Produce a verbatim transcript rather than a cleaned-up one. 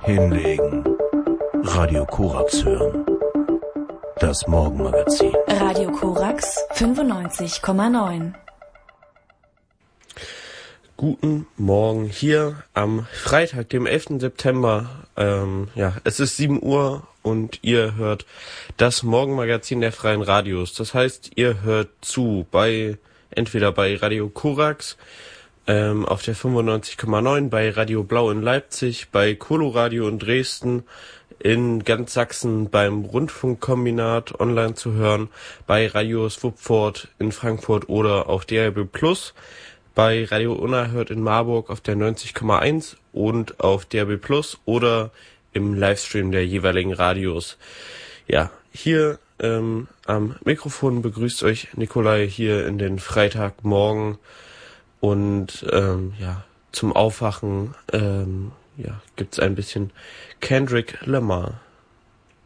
Hinlegen. Radio Korax hören. Das Morgenmagazin. Radio Korax fünfundneunzig Komma neun. Guten Morgen hier am Freitag, dem elften September. Ähm, ja, es ist sieben Uhr und ihr hört das Morgenmagazin der Freien Radios. Das heißt, ihr hört zu bei entweder bei Radio Korax ähm, auf der fünfundneunzig Komma neun, bei Radio Blau in Leipzig, bei Coloradio in Dresden, in ganz Sachsen beim Rundfunkkombinat online zu hören, bei Radio Swupford in Frankfurt oder auf D A B plus, bei Radio Unerhört in Marburg auf der neunzig Komma eins und auf D A B plus oder im Livestream der jeweiligen Radios. Ja, hier ähm, am Mikrofon begrüßt euch Nikolai hier in den Freitagmorgen und ähm, ja, zum Aufwachen ähm, ja, gibt's ein bisschen Kendrick Lamar.